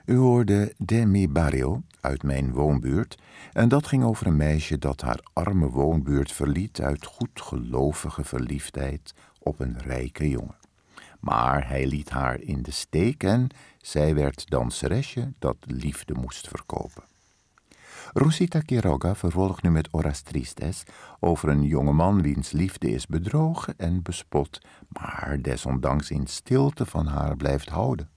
U hoorde De mi barrio uit mijn woonbuurt en dat ging over een meisje dat haar arme woonbuurt verliet uit goedgelovige verliefdheid op een rijke jongen. Maar hij liet haar in de steek en zij werd danseresje dat liefde moest verkopen. Rosita Quiroga vervolgt nu met Horas Tristes over een jongeman wiens liefde is bedrogen en bespot, maar desondanks in stilte van haar blijft houden.